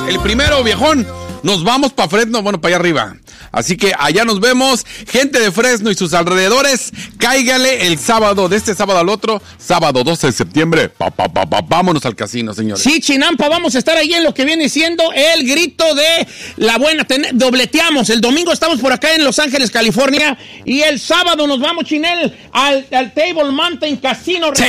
el primero, viejón. Nos vamos para Fresno, bueno, para allá arriba. Así que allá nos vemos. Gente de Fresno y sus alrededores, cáigale el sábado, de este sábado al otro, sábado 12 de septiembre. Vámonos al casino, señores. Sí, Chinampa, vamos a estar ahí en lo que viene siendo el grito de la buena. Dobleteamos. El domingo estamos por acá en Los Ángeles, California. Y el sábado nos vamos, Chinel, al Table Mountain Casino Resort.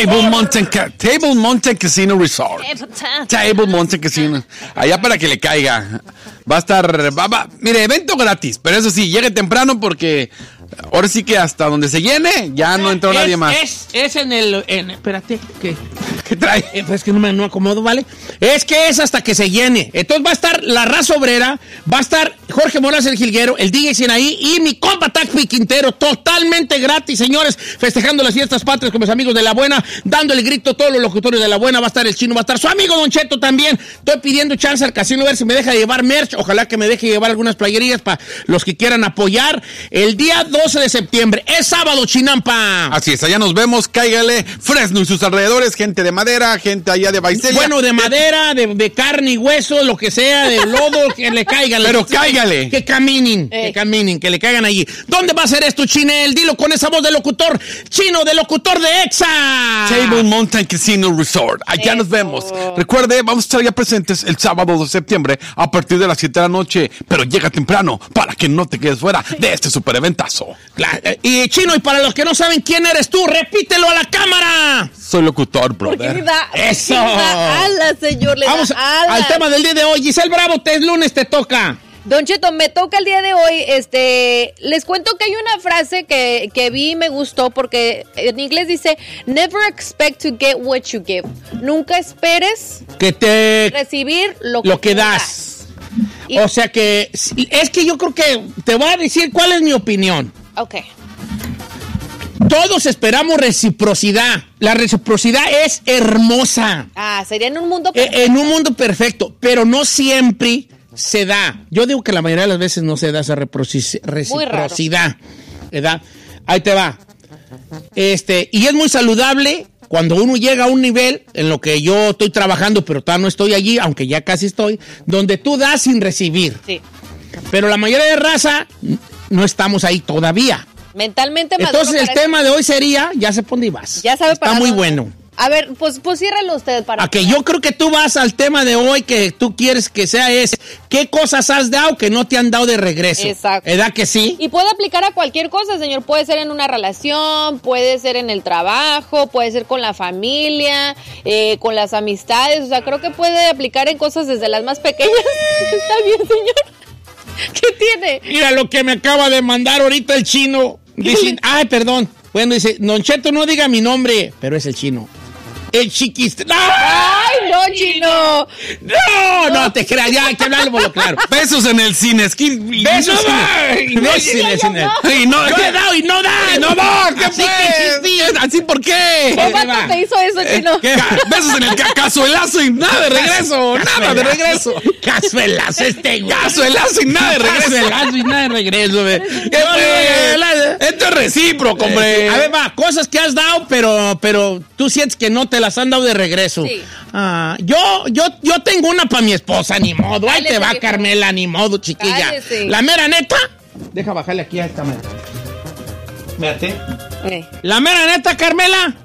Table Mountain Casino Resort. Table Mountain Casino. Allá para que le caiga. Va a estar, mire, evento gratis, pero eso sí, llegue temprano porque ahora sí que hasta donde se llene, ya no entró nadie más. Es espérate, ¿qué trae? Es que no acomodo, ¿vale? Es que es hasta que se llene. Entonces va a estar la Raza Obrera, va a estar Jorge Morales el Jilguero, el DJ Sinaí y mi compa Tacpi Quintero, totalmente gratis, señores, festejando las fiestas patrias con mis amigos de La Buena, dando el grito a todos los locutorios de La Buena. Va a estar el Chino, va a estar su amigo Don Cheto también. Estoy pidiendo chance al casino a ver si me deja llevar merch. Ojalá que me deje llevar algunas playerías para los que quieran apoyar. El día 12 de septiembre, es sábado, Chinampa. Así es, allá nos vemos, cáigale. Fresno y sus alrededores, gente de madera, gente allá de Baicelia. Bueno, de madera, de carne y hueso, lo que sea, de lodo, que le caigan. Pero cáigale. Que caminen, que le caigan allí. ¿Dónde va a ser esto, Chinel? Dilo con esa voz de locutor chino, de locutor de EXA. Table Mountain Casino Resort. Allá nos vemos. Recuerde, vamos a estar ya presentes el sábado de septiembre a partir de las 7 de la noche, pero llega temprano para que no te quedes fuera de este super eventazo. Y Chino, y para los que no saben quién eres tú, repítelo a la cámara. Soy locutor, brother. Eso. Ala, señor. Vamos al tema del día de hoy. Giselle Bravo, lunes te toca. Don Cheto, me toca el día de hoy. Les cuento que hay una frase que vi y me gustó porque en inglés dice: Never expect to get what you give. Nunca esperes que te recibir lo que das. O sea que es que yo creo que te voy a decir cuál es mi opinión. Ok. Todos esperamos reciprocidad. La reciprocidad es hermosa. Sería en un mundo perfecto. En un mundo perfecto, pero no siempre se da. Yo digo que la mayoría de las veces no se da esa reciprocidad. ¿Verdad? Ahí te va. Y es muy saludable cuando uno llega a un nivel en lo que yo estoy trabajando, pero todavía no estoy allí, aunque ya casi estoy, donde tú das sin recibir. Sí. Pero la mayoría de raza no estamos ahí todavía. Mentalmente más. Entonces el tema de hoy sería, ya sé por dónde vas. Ya sabe para Está muy dónde. bueno. A ver, pues ciérralo usted para... Que yo creo que tú vas al tema de hoy que tú quieres que sea ¿qué cosas has dado que no te han dado de regreso? Exacto. ¿Verdad que sí? Y puede aplicar a cualquier cosa, señor. Puede ser en una relación, puede ser en el trabajo, puede ser con la familia, con las amistades. O sea, creo que puede aplicar en cosas desde las más pequeñas. ¿Está bien, señor? ¿Qué tiene? Mira lo que me acaba de mandar ahorita el Chino. Dice, perdón. Bueno, dice, Don Cheto, no diga mi nombre, pero es el Chino. El chiquis. ¡No! ¡Ay, no, Chino! No te creas, ya hay que hablarlo por lo claro. Besos en el cine. Besos en el cine. Y no, yo he dado y no da. No da. ¿Qué fue? ¿Así por qué? ¿Qué vato te hizo eso, Chino? Besos en el cazuelazo y nada de regreso. Nada de regreso. Cazuelazo Cazuelazo y nada de regreso. Cazuelazo y nada de regreso. Esto es recíproco, hombre. A ver, cosas que has dado, pero tú sientes que no te las han dado de regreso. Sí. Yo tengo una para mi esposa, ni modo. Ahí te va, Carmela, ni modo, chiquilla. Cállese. La mera neta. Deja bajarle aquí a esta mera. Mírate. La mera neta, Carmela.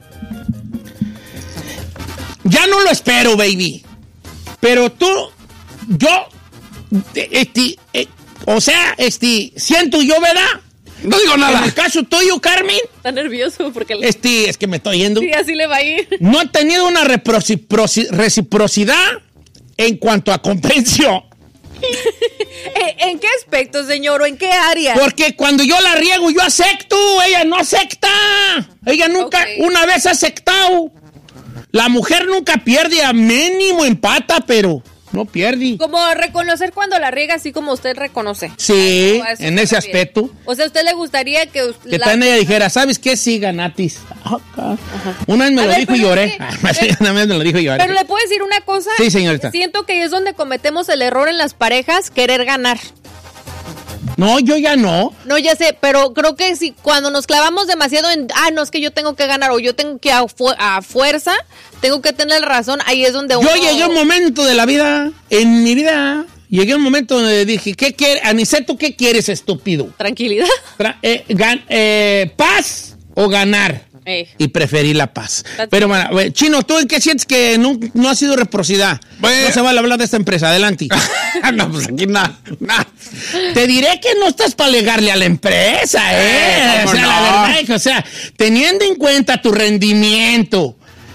Ya no lo espero, baby. Pero siento yo, ¿verdad? No digo nada. En el caso tuyo, Carmen. Está nervioso porque... Es que me estoy yendo. Sí, así le va a ir. No he tenido una reciprocidad en cuanto a comprensión. ¿En qué aspecto, señor? ¿O en qué área? Porque cuando yo la riego, yo acepto. Ella no acepta. Ella nunca, una vez ha aceptado. La mujer nunca pierde, a mínimo empata, pero... no pierde. Como reconocer cuando la riega, así como usted reconoce. Sí, en ese aspecto. O sea, ¿a usted le gustaría que... Que también ella dijera, ¿sabes qué? Sí, ganatis. Una vez me lo dijo y lloré. Una vez me lo dijo y lloré. Pero ¿le puedo decir una cosa? Sí, señorita. Siento que es donde cometemos el error en las parejas, querer ganar. No, yo ya no. No, ya sé, pero creo que si cuando nos clavamos demasiado en, no, es que yo tengo que ganar o yo tengo que a fuerza, tengo que tener razón, ahí es donde uno... Yo llegué a un momento de la vida, en mi vida, llegué a un momento donde dije, ¿qué quieres? Aniceto, ¿qué quieres, estúpido? Tranquilidad. ¿Paz o ganar? Y preferí la paz. Pero bueno, Chino, ¿tú en qué sientes que no ha sido reciprocidad? Bueno. No se vale hablar de esta empresa, adelante. No, pues aquí nada. Te diré que no estás para alegarle a la empresa, o sea, la verdad, o sea, teniendo en cuenta tu rendimiento,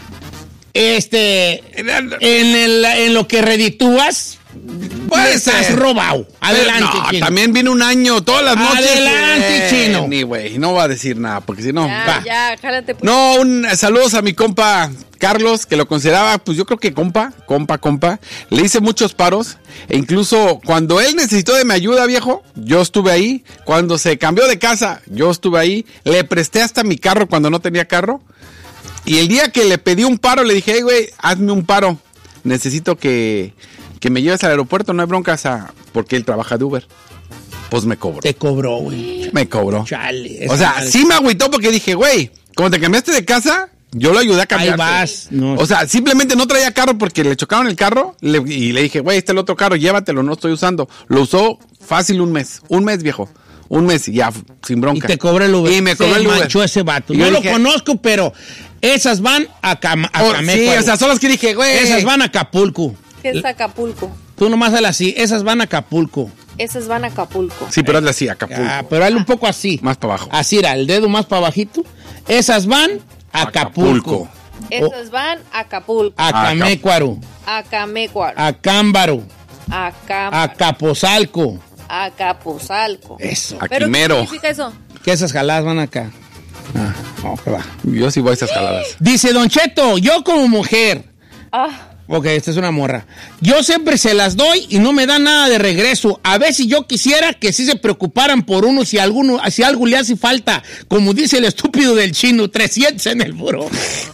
en lo que reditúas, pues has robado. Adelante, no, Chino. También viene un año, todas las noches. Adelante, Chino. Ni güey, no va a decir nada, porque si no... Ya, jálate. Pues. No, saludos a mi compa Carlos, que lo consideraba, pues yo creo que compa. Le hice muchos paros, e incluso cuando él necesitó de mi ayuda, viejo, yo estuve ahí. Cuando se cambió de casa, yo estuve ahí. Le presté hasta mi carro cuando no tenía carro. Y el día que le pedí un paro, le dije, hey, güey, hazme un paro. Necesito que me lleves al aeropuerto, no hay broncas, porque él trabaja de Uber. Pues me cobró. Te cobró, güey. Me cobró. Chale. O sea, sí me agüitó porque dije, güey, como te cambiaste de casa, yo lo ayudé a cambiar. Ahí vas. No. O sea, simplemente no traía carro porque le chocaron el carro y le dije, güey, el otro carro, llévatelo, no estoy usando. Lo usó fácil un mes, viejo. Un mes y ya, sin bronca. Y te cobró el Uber. Y me cobró el Uber. Manchó ese vato. Y yo dije, lo conozco, pero esas van a Camecuaro. Sí, o sea, son las que dije, güey. Esas van a Acapulco. ¿Qué es Acapulco? Tú nomás hazla así, esas van a Acapulco. Esas van a Acapulco. Sí, pero hazle así, Acapulco. Pero hazle un poco así. Más para abajo. Así era, el dedo más para abajito. Esas van a Acapulco. Esas van a Acapulco. A Camecuaro. A Camecuaro. A Cámbaro. A Capozalco. A Capozalco. Eso. A ¿Pero Quimero. qué significa eso? Que esas jaladas van acá. No, que va. Yo sí voy a esas jaladas. Dice Don Cheto, yo como mujer. Ok, esta es una morra. Yo siempre se las doy y no me dan nada de regreso. A ver si yo quisiera que sí se preocuparan por uno si algo le hace falta. Como dice el estúpido del Chino, 300 en el buró.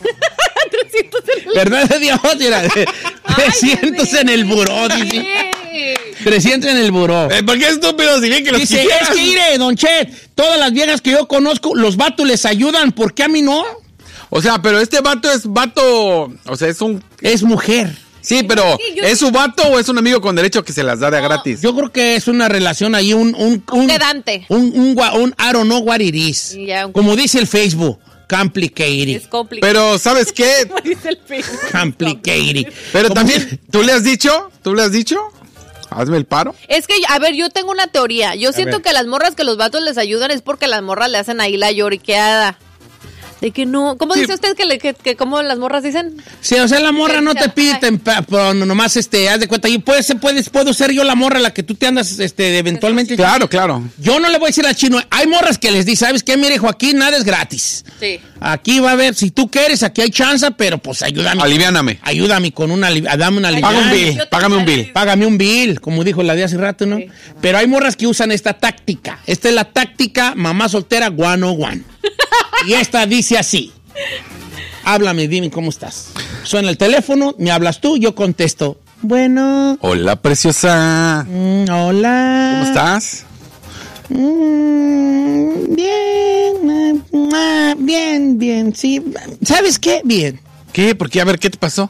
300 en el... ¿Verdad de Dios? Mira, 300 en el buró, dice. 300 en el buró. ¿Por qué estúpido? Si bien que los Dice, quisieras. es que mire, Don Chet, todas las viejas que yo conozco, los vatos les ayudan, ¿por qué a mí no? O sea, pero este vato es vato, o sea, es mujer. Sí, pero ¿es su vato o es un amigo con derecho que se las da de gratis? Yo creo que es una relación ahí, un quedante. Un I don't know what it is. Como dice el Facebook, complicated. Es complicado. Pero, ¿sabes qué? Como dice el Facebook. Complicated. Pero también, ¿tú le has dicho? Hazme el paro. Es que, a ver, yo tengo una teoría. Yo siento que las morras que los vatos les ayudan es porque las morras le hacen ahí la lloriqueada. De que no. ¿Cómo dice usted que cómo las morras dicen? Sí, o sea, la morra no te pide, pero nomás, haz de cuenta. Y puedo ser yo la morra a la que tú te andas, eventualmente. Claro, claro. Yo no le voy a decir al Chino, hay morras que les dice, ¿sabes qué? Mire, Joaquín, nada es gratis. Sí. Aquí va a haber, si tú quieres, aquí hay chance, pero pues ayúdame. Aliviáname. Ayúdame con dame una aliviana. Págame un bill. Págame un bill, como dijo la de hace rato, ¿no? Sí. Pero hay morras que usan esta táctica. Esta es la táctica mamá soltera 101. Y esta dice así. Háblame, dime cómo estás. Suena el teléfono, me hablas tú, yo contesto. Bueno. Hola, preciosa. Hola. ¿Cómo estás? Bien, sí. ¿Sabes qué? Bien. ¿Qué? ¿Por qué? A ver, ¿qué te pasó?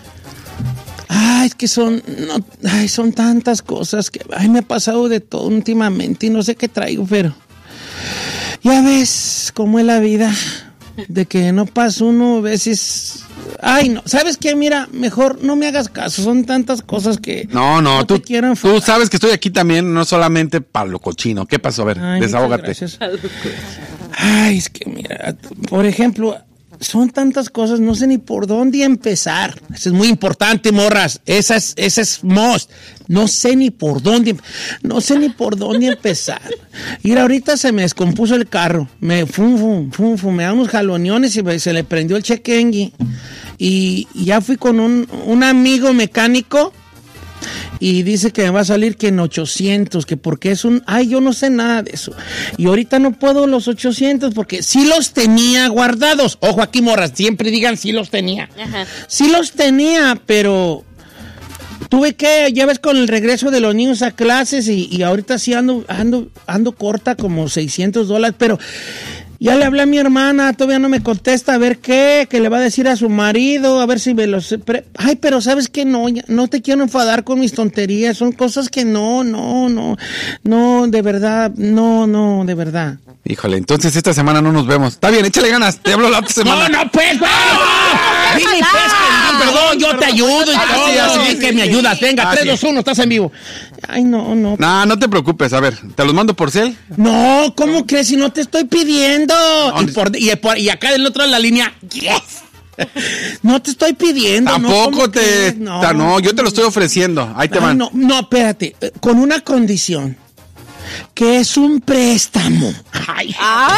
Es que son tantas cosas que me ha pasado de todo últimamente y no sé qué traigo, pero ya ves cómo es la vida, de que no pasa uno a veces. No, ¿sabes qué? Mira, mejor no me hagas caso, son tantas cosas que no tú sabes que estoy aquí también, no solamente para lo cochino. ¿Qué pasó? A ver, desahógate. Es que mira, por ejemplo, son tantas cosas, no sé ni por dónde empezar. Eso es muy importante, morras. Esa es most. No sé ni por dónde empezar. Y ahorita se me descompuso el carro. Me da unos jaloneones y se le prendió el chequengui. Y ya fui con un amigo mecánico. Y dice que me va a salir que en 800, que porque es yo no sé nada de eso. Y ahorita no puedo los 800 porque sí los tenía guardados. Ojo aquí, morras, siempre digan sí los tenía. Ajá. Sí los tenía, pero ya ves, con el regreso de los niños a clases y ahorita sí ando corta como $600, pero ya le hablé a mi hermana, todavía no me contesta, a ver qué le va a decir a su marido, a ver si me los... Ay, pero ¿sabes qué? No te quiero enfadar con mis tonterías, son cosas que no, de verdad, de verdad. Híjole, entonces esta semana no nos vemos. Está bien, échale ganas, te hablo la otra semana. No, pues, bueno. Dile, pues, perdón, yo te ayudo y todo. Sí, que me ayudas. Venga, 3, 2, 1, estás en vivo. Ay, no. No te preocupes, a ver, ¿te los mando por cel? No, ¿cómo crees? Si no te estoy pidiendo. Y acá del otro de la línea, yes. No te estoy pidiendo. Tampoco no, yo te lo estoy ofreciendo. Ahí te van. No, espérate, con una condición. Que es un préstamo. ¡Ay!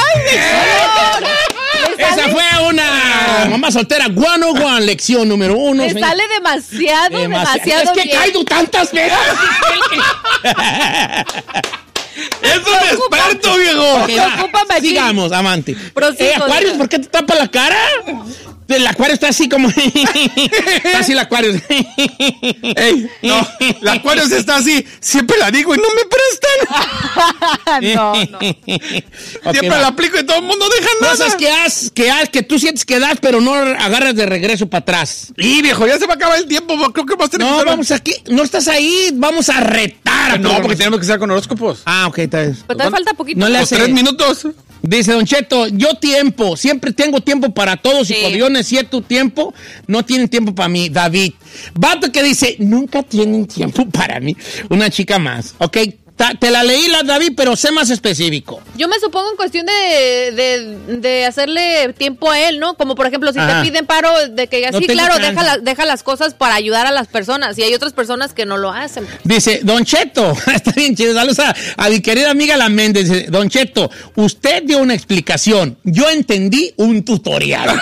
Esa fue una mamá soltera 101, lección número 1. Me sale demasiado Es que bien. caigo tantas veces. ¡Es un experto, viejo! Okay, sigamos, amante. Acuarios, ¿por qué te tapa la cara? El acuario está así como... Está así el acuario. Ey, no, el acuario está así. Siempre la digo y no me prestan. No. Siempre la aplico y todo el mundo deja nada. Cosas que tú sientes que das, pero no agarras de regreso para atrás. Y viejo, ya se va a acabar el tiempo. Creo que va a tener No, vamos aquí. No estás ahí. Vamos a retar. No, porque tenemos que estar con horóscopos. Ah, ok, está bien. Pero todavía falta poquito. No le hace 3 minutos. Dice Don Cheto, siempre tengo tiempo para todos y cuando yo necesito tiempo, no tienen tiempo para mí. David. Vato que dice, nunca tienen tiempo para mí. Una chica más, ¿ok? Te la leí, David, pero sé más específico. Yo me supongo en cuestión de hacerle tiempo a él, ¿no? Como por ejemplo, si te piden paro, de que No sí, tengo claro, chance. deja las cosas para ayudar a las personas. Y hay otras personas que no lo hacen. Dice, Don Cheto, está bien chido, saludos a mi querida amiga La Méndez. Dice, Don Cheto, usted dio una explicación, yo entendí un tutorial.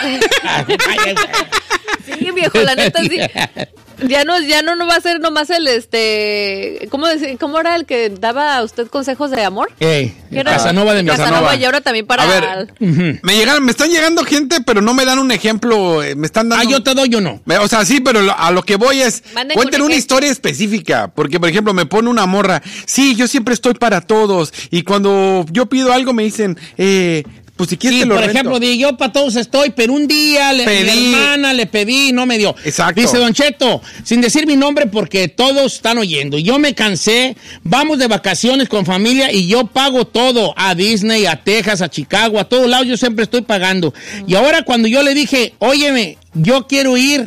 Sí, viejo, la neta sí. Ya no va a ser nomás el ¿cómo era el que daba a usted consejos de amor? Casanova de mi Casanova. Y ahora también para... A ver, me están llegando gente, pero no me dan un ejemplo, me están dando... yo te doy, yo no. O sea, sí, pero a lo que voy es, cuenten una historia específica, porque por ejemplo me pone una morra, sí, yo siempre estoy para todos, y cuando yo pido algo me dicen, pues si quieres te lo por rento. ejemplo, yo para todos estoy, pero un día mi hermana le pedí y no me dio. Exacto. Dice Don Cheto, sin decir mi nombre porque todos están oyendo. Yo me cansé, vamos de vacaciones con familia y yo pago todo. A Disney, a Texas, a Chicago, a todos lados yo siempre estoy pagando. Y ahora cuando yo le dije, óyeme, yo quiero ir,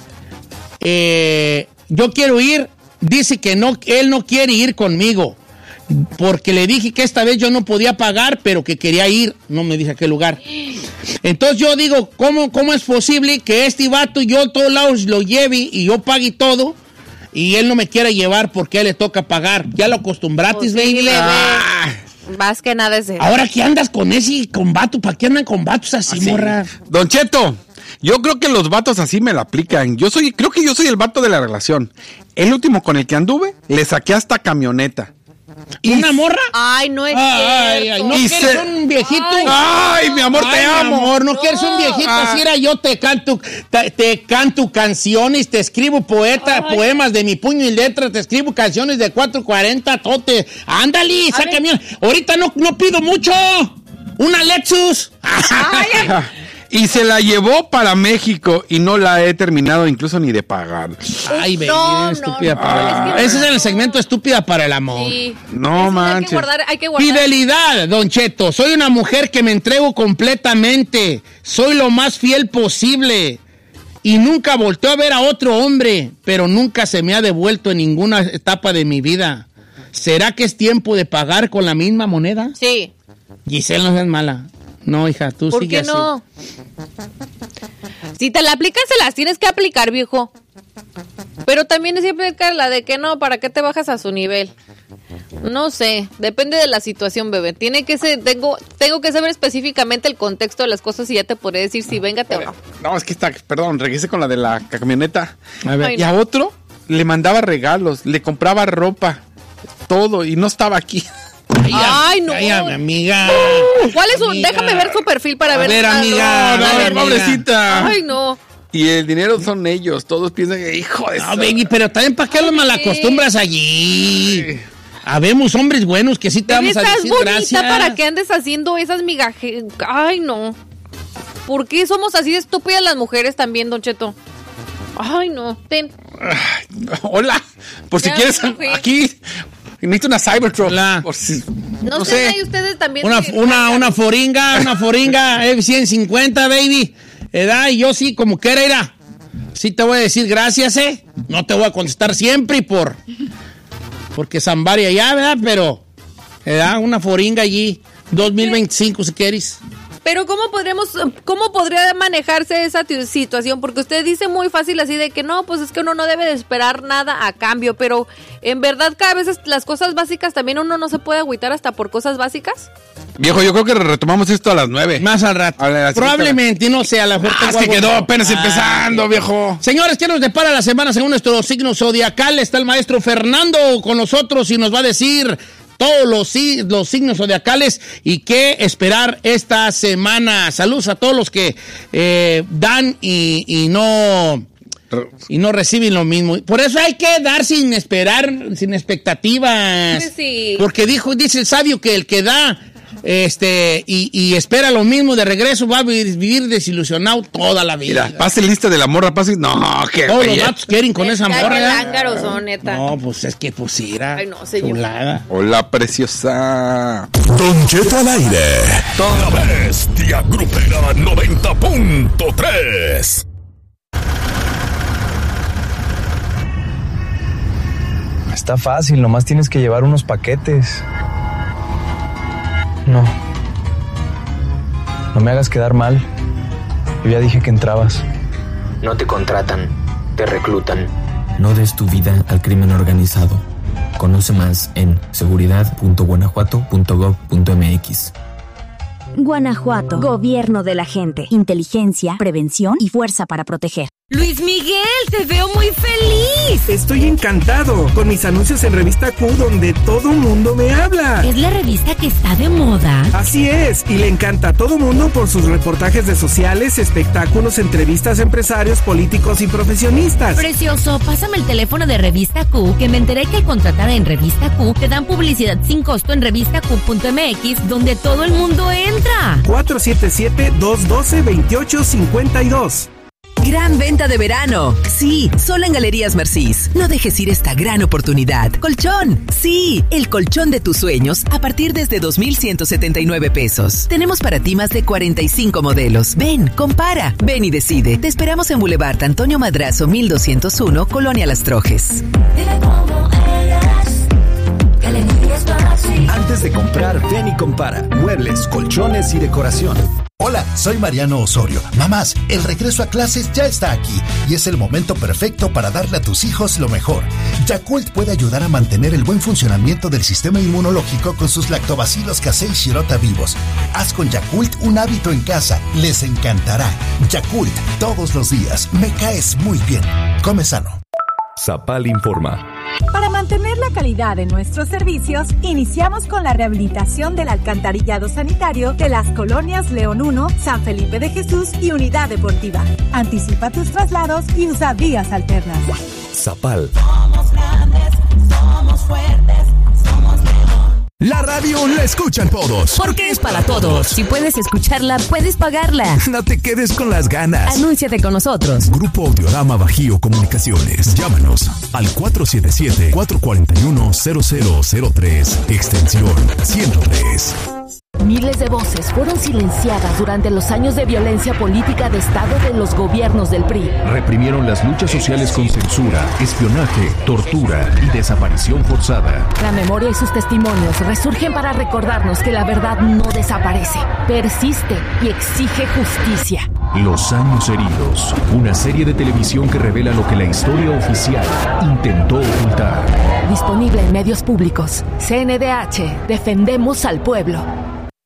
dice que no, él no quiere ir conmigo. Porque le dije que esta vez yo no podía pagar, pero que quería ir. No me dice a qué lugar. Entonces yo digo, ¿cómo es posible que este vato yo a todos lados lo lleve y yo pague todo? Y él no me quiera llevar porque a él le toca pagar. Ya lo acostumbraste, baby. Más que nada es eso. Ahora que andas con ese con vato, ¿para qué andan con vatos así, morra? Don Cheto, yo creo que los vatos así me la aplican. Creo que yo soy el vato de la relación. El último con el que anduve, le saqué hasta camioneta. ¿Una morra? Ay, no es cierto. ¿No quieres un viejito? Ay, mi amor, te amo. Mi amor, no quieres un viejito. Así era, yo te canto canciones, te escribo poemas de mi puño y letra, te escribo canciones de 440, tote. Ándale, sácame. Ahorita no pido mucho. Una Lexus. Y se la llevó para México y no la he terminado incluso ni de pagar. Ay, baby, estúpida para el... Ese es el segmento estúpida para el amor. Sí. No manches. Hay que guardar. Fidelidad, Don Cheto. Soy una mujer que me entrego completamente. Soy lo más fiel posible. Y nunca volteo a ver a otro hombre, pero nunca se me ha devuelto en ninguna etapa de mi vida. ¿Será que es tiempo de pagar con la misma moneda? Sí. Giselle, no seas mala. No, hija, tú sigue así. ¿Por qué no? Si te la aplicas, se las tienes que aplicar, viejo. Pero también siempre la de que no, ¿para qué te bajas a su nivel? No sé, depende de la situación, bebé. Tiene que ser, tengo que saber específicamente el contexto de las cosas y ya te podré decir si véngate o no. No, es que regrese con la de la camioneta. A ver. Y a otro le mandaba regalos, le compraba ropa, todo, y no estaba aquí. Ay, no. Ay, mi amiga. ¿Cuál es su? Déjame ver su perfil para ver. A ver, amiga. No, pobrecita. Ay, no. Y el dinero son ellos. Todos piensan que, hijo de... No, baby, pero también ¿para qué los malacostumbras allí? Habemos hombres buenos que sí te vamos a decir gracias. Estás bonita para que andes haciendo esas migajes. Ay, no. ¿Por qué somos así de estúpidas las mujeres también, Don Cheto? Ay, no. Ten. Hola. Por si quieres, aquí necesito una Cybertruck. Por si, no sé. Ahí ustedes también. Una foringa F-150, baby. ¿Edad? Y yo sí, como quiera, irá. Sí te voy a decir gracias, No te voy a contestar siempre porque Zambaria ya, ¿verdad? Pero, una foringa allí. 2025, si quieres. Pero ¿cómo podría manejarse esa situación? Porque usted dice muy fácil así de que no, pues es que uno no debe de esperar nada a cambio, pero en verdad cada vez las cosas básicas también uno no se puede agüitar hasta por cosas básicas. Viejo, yo creo que retomamos esto a las 9. Más al rato. Probablemente, no sé, a la fuerza. Es que quedó apenas empezando, viejo. Señores, ¿qué nos depara la semana según nuestro signo zodiacal? Está el maestro Fernando con nosotros y nos va a decir todos los signos zodiacales y qué esperar esta semana. Saludos a todos los que dan y no reciben lo mismo. Por eso hay que dar sin esperar, sin expectativas. Sí. Porque dice el sabio que el que da y espera lo mismo de regreso va a vivir desilusionado toda la vida. Mira, pase lista de la morra, pase. No, que todos los datos quieren con esa morra. Qué lángaros son, neta. No, pues es que pusiera. Ay, no, señor. Chulada. Hola, preciosa. Don Cheto al aire. La bestia grupera 90.3. Está fácil, nomás tienes que llevar unos paquetes. No me hagas quedar mal. Yo ya dije que entrabas. No te contratan, te reclutan. No des tu vida al crimen organizado. Conoce más en seguridad.guanajuato.gov.mx. Guanajuato, gobierno de la gente, inteligencia, prevención y fuerza para proteger. Luis Miguel, te veo muy feliz. Estoy encantado con mis anuncios en Revista Q, donde todo mundo me habla. ¿Es la revista que está de moda? Así es, y le encanta a todo mundo por sus reportajes de sociales, espectáculos, entrevistas a empresarios, políticos y profesionistas. Precioso, pásame el teléfono de Revista Q, que me enteré que al contratar en Revista Q te dan publicidad sin costo en revistaq.mx, donde todo el mundo entra. 477-212-2852. Gran venta de verano. Sí, solo en Galerías Mercís. No dejes ir esta gran oportunidad. Colchón. Sí, el colchón de tus sueños a partir desde 2,179 pesos. Tenemos para ti más de 45 modelos. Ven, compara, ven y decide. Te esperamos en Boulevard Antonio Madrazo 1201, Colonia Las Trojes. Antes de comprar, ven y compara. Muebles, colchones y decoración. Hola, soy Mariano Osorio. Mamás, el regreso a clases ya está aquí y es el momento perfecto para darle a tus hijos lo mejor. Yakult puede ayudar a mantener el buen funcionamiento del sistema inmunológico con sus lactobacilos casei shirota vivos. Haz con Yakult un hábito en casa. Les encantará. Yakult, todos los días. Me caes muy bien. Come sano. Zapal informa. Para mantener la calidad de nuestros servicios, iniciamos con la rehabilitación del alcantarillado sanitario de las colonias León 1, San Felipe de Jesús y Unidad Deportiva. Anticipa tus traslados y usa vías alternas. Zapal. Somos grandes, somos fuertes, somos León. La radio la escuchan todos. Porque es para todos. Si puedes escucharla, puedes pagarla. No te quedes con las ganas. Anúnciate con nosotros. Grupo Audiorama Bajío Comunicaciones. Llámanos al 477-441-0003, extensión 103. Miles de voces fueron silenciadas durante los años de violencia política de Estado de los gobiernos del PRI. Reprimieron las luchas sociales con censura, espionaje, tortura y desaparición forzada. La memoria y sus testimonios resurgen para recordarnos que la verdad no desaparece, persiste y exige justicia. Los años heridos, una serie de televisión que revela lo que la historia oficial intentó ocultar. Disponible en medios públicos. CNDH, defendemos al pueblo.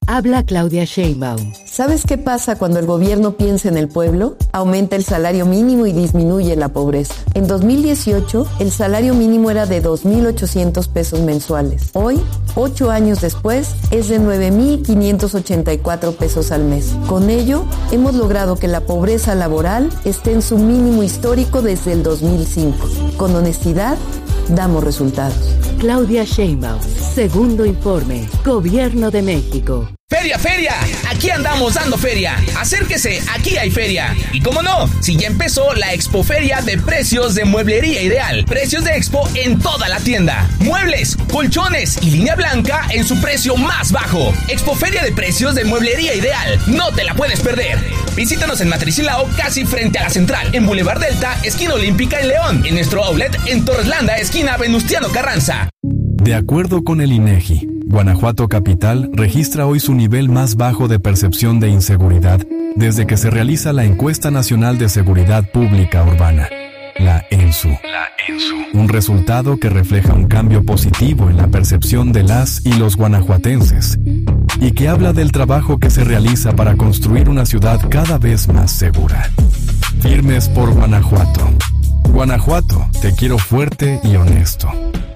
Habla Claudia Sheinbaum. ¿Sabes qué pasa cuando el gobierno piensa en el pueblo? Aumenta el salario mínimo y disminuye la pobreza. En 2018, el salario mínimo era de 2,800 pesos mensuales. Hoy, 8 años después, es de 9,584 pesos al mes. Con ello, hemos logrado que la pobreza laboral esté en su mínimo histórico desde el 2005. Con honestidad, damos resultados. Claudia Sheinbaum, segundo informe, Gobierno de México. ¡Feria, feria! Aquí andamos dando feria. Acérquese, aquí hay feria. Y cómo no, si ya empezó la Expoferia de precios de Mueblería Ideal. Precios de Expo en toda la tienda. Muebles, colchones y línea blanca en su precio más bajo. Expoferia de precios de Mueblería Ideal. No te la puedes perder. Visítanos en Matrisilao, casi frente a la Central. En Boulevard Delta, esquina Olímpica en León. En nuestro outlet en Torreslanda, esquina Venustiano Carranza. De acuerdo con el INEGI, Guanajuato Capital registra hoy su nivel más bajo de percepción de inseguridad desde que se realiza la Encuesta Nacional de Seguridad Pública Urbana, la ENSU. Un resultado que refleja un cambio positivo en la percepción de las y los guanajuatenses y que habla del trabajo que se realiza para construir una ciudad cada vez más segura. Firmes por Guanajuato. Guanajuato, te quiero fuerte y honesto.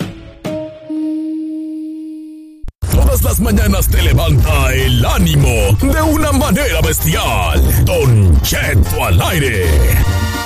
Todas las mañanas te levanta el ánimo de una manera bestial. Don Cheto al aire.